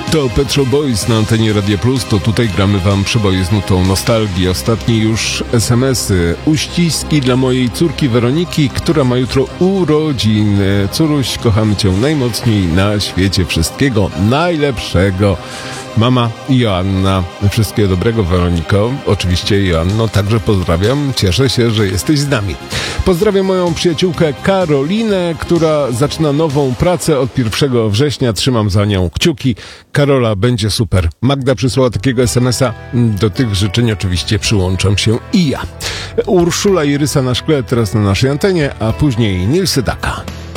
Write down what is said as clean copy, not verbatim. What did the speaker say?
To Pet Shop Boys na antenie Radia Plus, to tutaj gramy wam przeboje z nutą nostalgii. Ostatnie już SMS-y. Uściski dla mojej córki Weroniki, która ma jutro urodziny. Córuś, kochamy cię najmocniej na świecie. Wszystkiego najlepszego. Mama Joanna. Wszystkiego dobrego, Weroniko. Oczywiście, Joanno, także pozdrawiam. Cieszę się, że jesteś z nami. Pozdrawiam moją przyjaciółkę Karolinę, która zaczyna nową pracę od 1 września. Trzymam za nią kciuki. Karola, będzie super. Magda przysłała takiego SMS-a. Do tych życzeń oczywiście przyłączam się i ja. Urszula i Rysa na szkle teraz na naszej antenie, a później Nilsy Daka.